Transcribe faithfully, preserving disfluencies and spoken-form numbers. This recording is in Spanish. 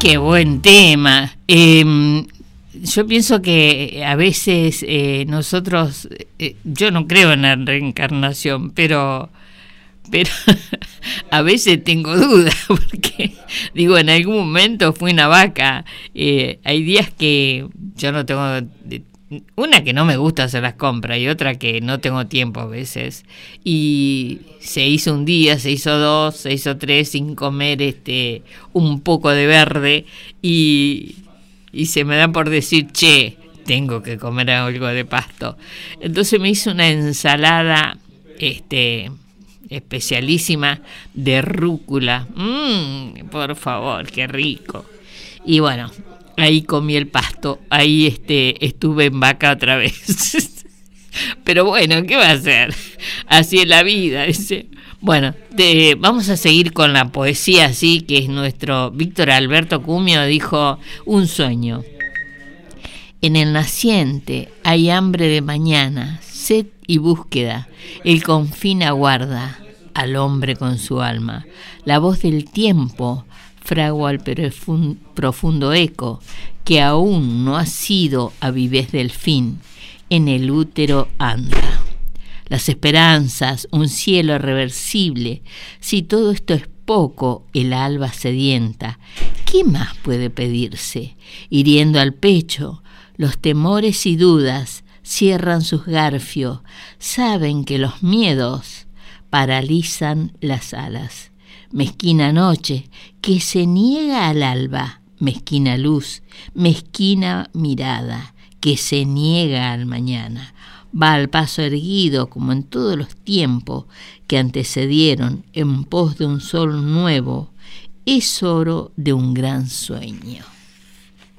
Qué buen tema. Eh, yo pienso que a veces eh, nosotros, eh, yo no creo en la reencarnación, pero, pero a veces tengo dudas, porque digo, en algún momento fui una vaca. Eh, hay días que yo no tengo, una que no me gusta hacer las compras y otra que no tengo tiempo a veces. Y se hizo un día, se hizo dos, se hizo tres sin comer este un poco de verde y, y se me da por decir, che, tengo que comer algo de pasto. Entonces me hice una ensalada este especialísima de rúcula. Mmm, por favor, qué rico. Y bueno, ahí comí el pasto, ahí este estuve en vaca otra vez. Pero bueno, ¿qué va a hacer? Así es la vida, dice. Bueno, te, vamos a seguir con la poesía, así que es nuestro Víctor Alberto Cumio, dijo: un sueño. En el naciente hay hambre de mañana, sed y búsqueda. El confín aguarda al hombre con su alma. La voz del tiempo fragua el profundo eco que aún no ha sido avidez del fin. En el útero anda. Las esperanzas, un cielo reversible. Si todo esto es poco, el alba sedienta, ¿qué más puede pedirse? Hiriendo al pecho, los temores y dudas cierran sus garfios. Saben que los miedos paralizan las alas. Mezquina noche que se niega al alba, mezquina luz, mezquina mirada que se niega al mañana. Va al paso erguido como en todos los tiempos que antecedieron en pos de un sol nuevo. Es oro de un gran sueño.